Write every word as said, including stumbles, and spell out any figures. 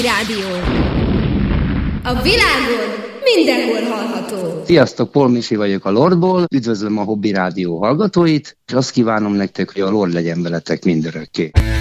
Rádió. A világon mindenhol hallható. Sziasztok, Paul Misi vagyok a Lordból, üdvözlöm a Hobby Rádió hallgatóit, és azt kívánom nektek, hogy a Lord legyen veletek mindörökké.